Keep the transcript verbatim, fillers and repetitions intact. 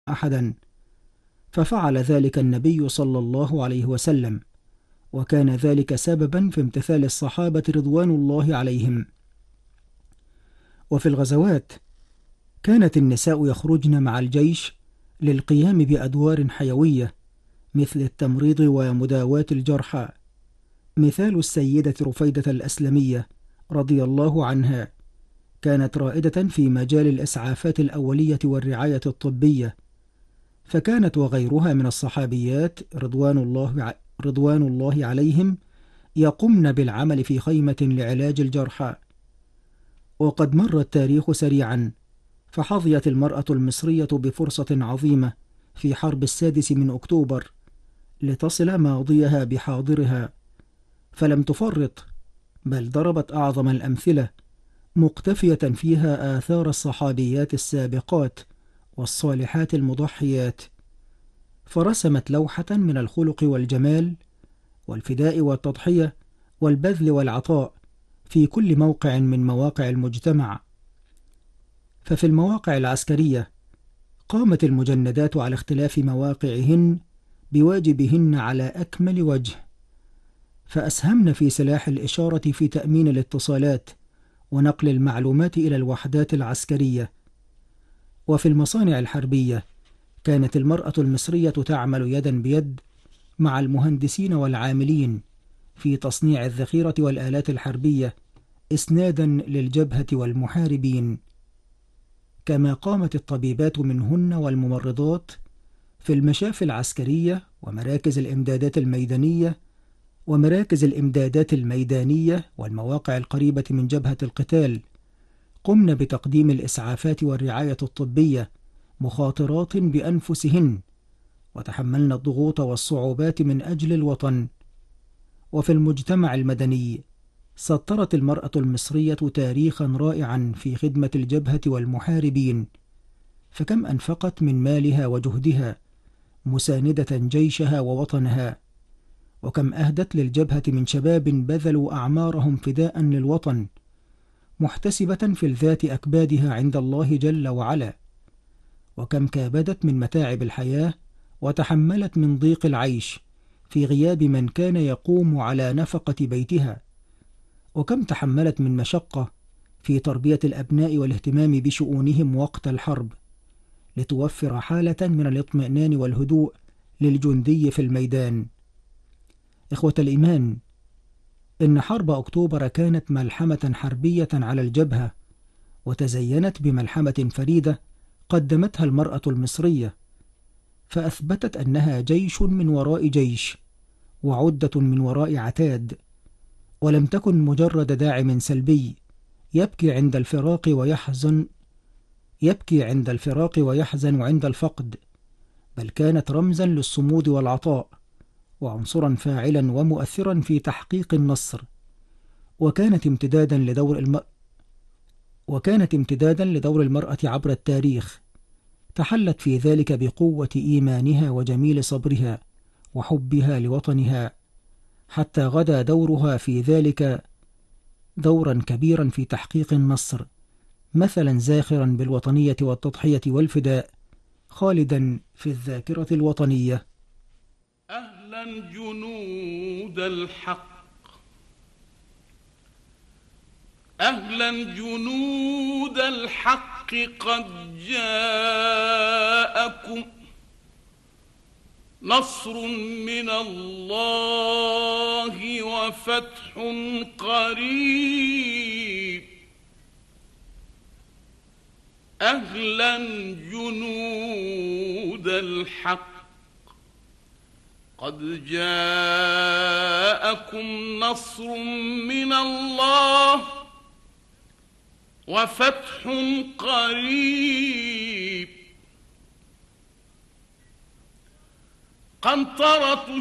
أحدا، ففعل ذلك النبي صلى الله عليه وسلم، وكان ذلك سببا في امتثال الصحابة رضوان الله عليهم. وفي الغزوات كانت النساء يخرجن مع الجيش للقيام بأدوار حيوية مثل التمريض ومداواة الجرحى، مثال السيدة رفيدة الأسلمية رضي الله عنها، كانت رائدة في مجال الإسعافات الأولية والرعاية الطبية، فكانت وغيرها من الصحابيات رضوان الله رضوان الله عليهم يقمن بالعمل في خيمة لعلاج الجرحى. وقد مر التاريخ سريعا، فحظيت المرأة المصرية بفرصة عظيمة في حرب السادس من أكتوبر لتصل ماضيها بحاضرها، فلم تفرط، بل ضربت أعظم الأمثلة، مقتفية فيها آثار الصحابيات السابقات والصالحات المضحيات، فرسمت لوحة من الخلق والجمال والفداء والتضحية والبذل والعطاء في كل موقع من مواقع المجتمع. ففي المواقع العسكرية قامت المجندات على اختلاف مواقعهن بواجبهن على أكمل وجه، فأسهمن في سلاح الإشارة في تأمين الاتصالات ونقل المعلومات إلى الوحدات العسكرية. وفي المصانع الحربية كانت المرأة المصرية تعمل يدا بيد مع المهندسين والعاملين في تصنيع الذخيرة والآلات الحربية إسنادا للجبهة والمحاربين، كما قامت الطبيبات منهن والممرضات في المشافي العسكرية ومراكز الإمدادات الميدانية ومراكز الإمدادات الميدانية والمواقع القريبة من جبهة القتال، قمن بتقديم الإسعافات والرعاية الطبية مخاطرات بأنفسهن، وتحملن الضغوط والصعوبات من أجل الوطن. وفي المجتمع المدني سطرت المرأة المصرية تاريخا رائعا في خدمة الجبهة والمحاربين، فكم أنفقت من مالها وجهدها مساندة جيشها ووطنها، وكم أهدت للجبهة من شباب بذلوا أعمارهم فداء للوطن، محتسبة في الذات أكبادها عند الله جل وعلا، وكم كابدت من متاعب الحياة وتحملت من ضيق العيش في غياب من كان يقوم على نفقة بيتها، وكم تحملت من مشقة في تربية الأبناء والاهتمام بشؤونهم وقت الحرب، لتوفر حالة من الاطمئنان والهدوء للجندي في الميدان. إخوة الإيمان، إن حرب أكتوبر كانت ملحمة حربية على الجبهة، وتزينت بملحمة فريدة قدمتها المرأة المصرية، فأثبتت أنها جيش من وراء جيش وعدة من وراء عتاد، ولم تكن مجرد داعم سلبي يبكي عند الفراق ويحزن يبكي عند الفراق ويحزن عند الفقد، بل كانت رمزا للصمود والعطاء، وعنصرا فاعلا ومؤثرا في تحقيق النصر، وكانت امتدادا لدور الم... وكانت امتدادا لدور المرأة عبر التاريخ، تحلت في ذلك بقوة إيمانها وجميل صبرها وحبها لوطنها، حتى غدا دورها في ذلك دورا كبيرا في تحقيق النصر، مثلا زاخرا بالوطنية والتضحية والفداء، خالدا في الذاكرة الوطنية. أهلا جنود الحق، أهلا جنود الحق، قد جاءكم نصر من الله وفتح قريب. أهلا جنود الحق، قد جاءكم نصر من الله وفتح قريب. قنطرة